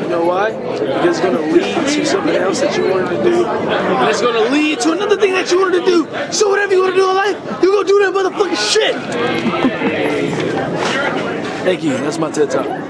You know why? Because it's going to lead to something else that you wanted to do. And it's going to lead to another thing that you wanted to do. So whatever you want to do in life, you're going to do that motherfucking shit. Thank you. That's my TED Talk.